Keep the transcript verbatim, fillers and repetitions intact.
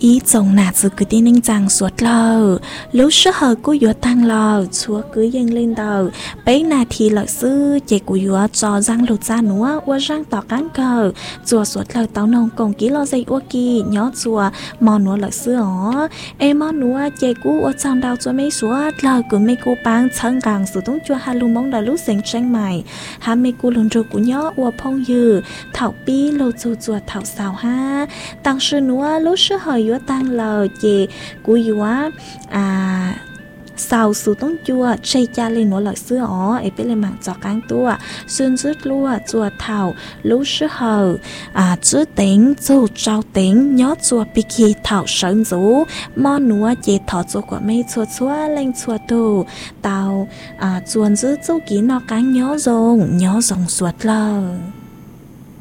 ý chồng nà chứ cứ tin ninh rằng suốt lờ lúc sơ hờ cô yếu tăng lờ chúa cứ yên lên đầu bấy nà thì lợi sư chế của yếu cho răng lụt ra nữa ua răng tỏ cán cờ chùa suốt lờ tao nông công ký lo dây ua kỳ nhó chùa mò nữa lợi sư ó em mò nữa chế cú ua trong đào chúa mấy suốt lờ cứ mấy cô bang chân càng sự tống chùa hà lù mong đà lúc sinh tranh mày hà mấy cô lùn rù của nhó ua phong dư thảo pi lô chùa chùa thảo xào ha tăng sư nữa lúc sơ hờ yếu tăng lờ chế của yếu à sau sự tống chua chơi cha lên một loại sữa ó ấy bên lên mạng cho cán tua xuyên rứt lúa chua thảo lú sữa hờ à chữ tính chữ trao tính nhót chua biki thảo sơn rú món núa chế thọ chua của mấy chua chua lên chua tù tàu à chuồn rứt chữ kỹ nó cán nhó rồng nhó rồng suốt lờ.